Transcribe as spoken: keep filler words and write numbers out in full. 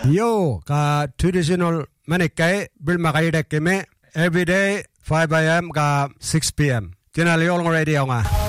Yo ka traditional manikai bil makai dek keme every day five a m ka six p m Kena liol ngoredi nga.